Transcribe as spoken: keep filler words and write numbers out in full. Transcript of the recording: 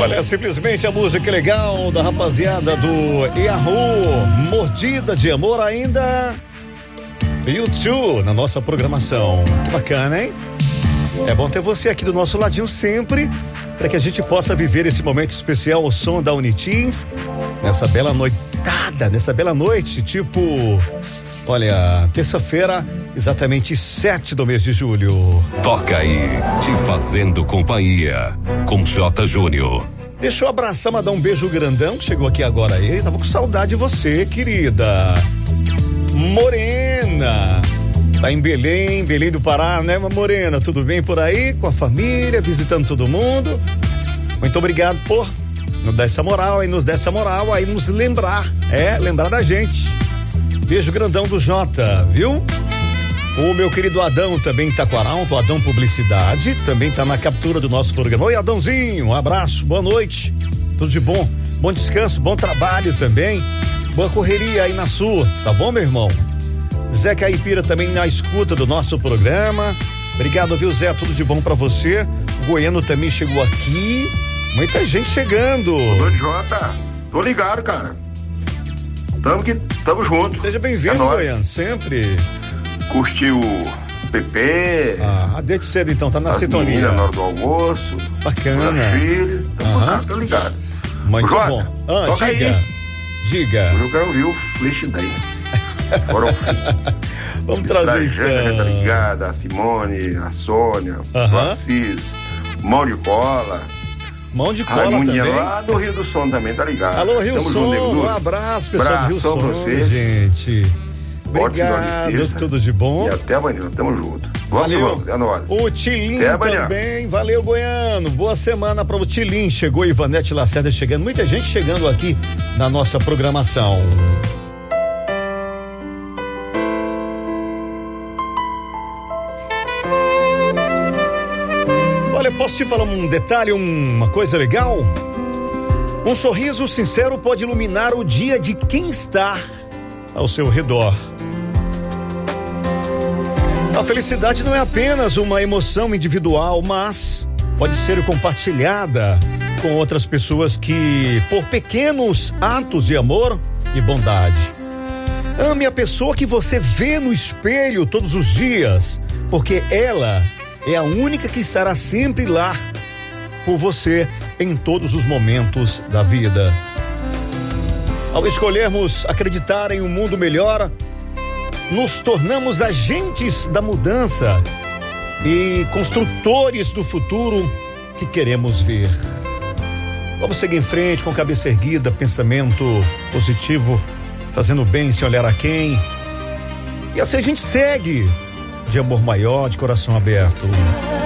Olha, é simplesmente a música legal da rapaziada do Yahoo, Mordida de Amor ainda. YouTube na nossa programação. Que bacana, hein? É bom ter você aqui do nosso ladinho sempre, para que a gente possa viver esse momento especial ao som da Unitins, nessa bela noitada, nessa bela noite, tipo, olha, terça-feira, exatamente sete do mês de julho. Toca aí, te fazendo companhia, com J. Júnior. Deixa eu abraçar, mandar um beijo grandão, que chegou aqui agora aí, tava com saudade de você, querida. Morena, tá em Belém, Belém do Pará, né, Morena? Tudo bem por aí? Com a família, visitando todo mundo? Muito obrigado por nos dar essa moral e nos dar essa moral aí, nos lembrar, é, lembrar da gente. Beijo grandão do Jota, viu? O meu querido Adão também tá com Arauto, Adão Publicidade, também tá na captura do nosso programa. Oi, Adãozinho, um abraço, boa noite, tudo de bom, bom descanso, bom trabalho também. Boa correria aí na sua, tá bom, meu irmão? Zé Caipira também na escuta do nosso programa. Obrigado, viu, Zé? Tudo de bom pra você. O Goiano também chegou aqui. Muita gente chegando. Ô, Jota, tô ligado, cara. Tamo que tamo junto. Seja bem-vindo, é Goiano, sempre. Curtiu o P P. Ah, desde cedo então, tá na as sintonia. Na hora do almoço. Bacana. Filho, tamo Aham. lá, tô ligado. Muito Jota, bom. Ah, toca diga. aí. Diga. Eu quero ouvir o Flash dez. Agora Vamos trazer então. A Jana tá ligada, a Simone, a Sônia, Aham. o Assis, Mão de Cola. Mão de Cola Raimuninha também. lá do Rio do Som também, tá ligado? Alô, Rio Tamo Som, junto, Nego um Duro. abraço, pessoal do Rio Abração Som, pra você. gente. Ótima Obrigado, notícia. tudo de bom. E até amanhã, tamo junto. Vamos que Valeu. vamos, é nóis. O Tilim Até amanhã. também, valeu, Goiano. Boa semana para o Tilim. Chegou Ivanete Lacerda chegando, muita gente chegando aqui na nossa programação. Olha, posso te falar um detalhe, uma coisa legal? Um sorriso sincero pode iluminar o dia de quem está ao seu redor. A felicidade não é apenas uma emoção individual, mas pode ser compartilhada com outras pessoas que, por pequenos atos de amor e bondade. Ame a pessoa que você vê no espelho todos os dias, porque ela é a única que estará sempre lá por você em todos os momentos da vida. Ao escolhermos acreditar em um mundo melhor, nos tornamos agentes da mudança e construtores do futuro que queremos ver. Vamos seguir em frente com cabeça erguida, pensamento positivo, fazendo bem sem olhar a quem. E assim a gente segue de amor maior, de coração aberto.